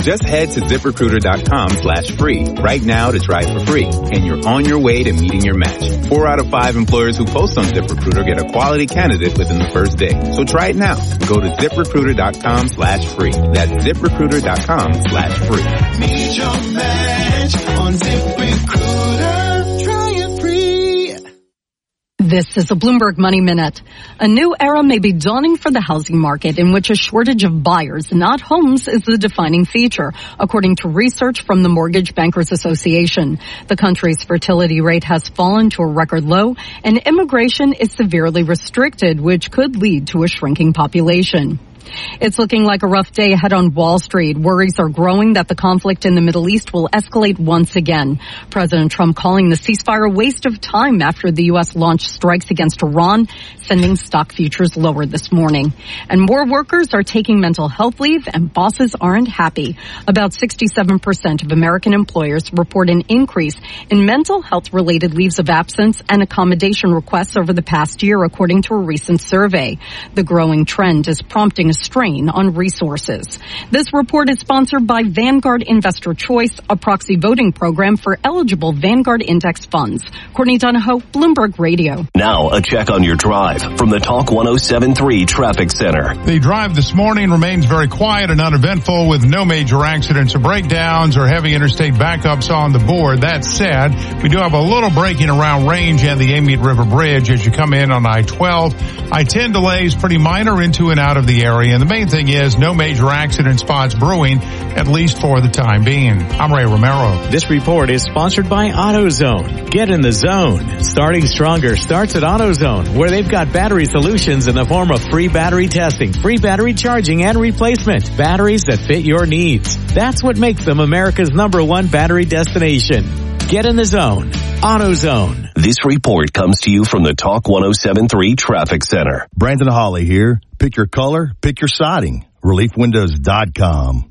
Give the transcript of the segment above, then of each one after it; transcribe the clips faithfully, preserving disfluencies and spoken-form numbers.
Just head to ZipRecruiter.com slash free right now to try for free, and you're on your way to meeting your match. Four out of five employers who post on ZipRecruiter get a quality candidate within the first day. So try it now. Go to ZipRecruiter.com slash free. That's ZipRecruiter.com slash free. Meet your match on ZipRecruiter. Try it free. This is a Bloomberg Money Minute. A new era may be dawning for the housing market in which a shortage of buyers, not homes, is the defining feature, according to research from the Mortgage Bankers Association. The country's fertility rate has fallen to a record low, and immigration is severely restricted, which could lead to a shrinking population. It's looking like a rough day ahead on Wall Street. Worries are growing that the conflict in the Middle East will escalate once again. President Trump calling the ceasefire a waste of time after the U S launched strikes against Iran, sending stock futures lower this morning. And more workers are taking mental health leave, and bosses aren't happy. About sixty-seven percent of American employers report an increase in mental health-related leaves of absence and accommodation requests over the past year, according to a recent survey. The growing trend is prompting a strain on resources. This report is sponsored by Vanguard Investor Choice, a proxy voting program for eligible Vanguard Index funds. Courtney Donahoe, Bloomberg Radio. Now a check on your drive from the Talk one oh seven point three Traffic Center. The drive this morning remains very quiet and uneventful with no major accidents or breakdowns or heavy interstate backups on the board. That said, we do have a little braking around Range and the Amite River Bridge as you come in on I twelve. I ten delays pretty minor into and out of the area. And the main thing is no major accident spots brewing, at least for the time being. I'm Ray Romero. This report is sponsored by AutoZone. Get in the zone. Starting stronger starts at AutoZone, where they've got battery solutions in the form of free battery testing, free battery charging, and replacement. Batteries that fit your needs. That's what makes them America's number one battery destination. Get in the zone. AutoZone. This report comes to you from the Talk one oh seven point three Traffic Center. Brandon Hawley here. Pick your color, pick your siding. relief windows dot com.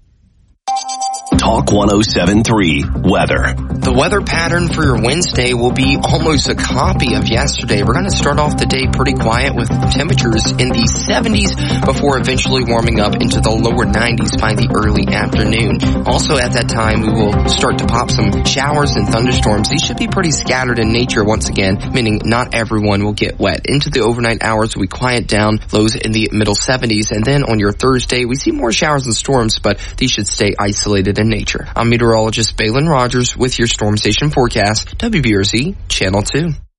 Talk one oh seven point three Weather. The weather pattern for your Wednesday will be almost a copy of yesterday. We're going to start off the day pretty quiet with temperatures in the seventies before eventually warming up into the lower nineties by the early afternoon. Also at that time, we will start to pop some showers and thunderstorms. These should be pretty scattered in nature once again, meaning not everyone will get wet. Into the overnight hours, we quiet down, lows in the middle seventies. And then on your Thursday, we see more showers and storms, but these should stay isolated in nature. I'm meteorologist Balin Rogers with your Storm Station forecast, W B R Z Channel two.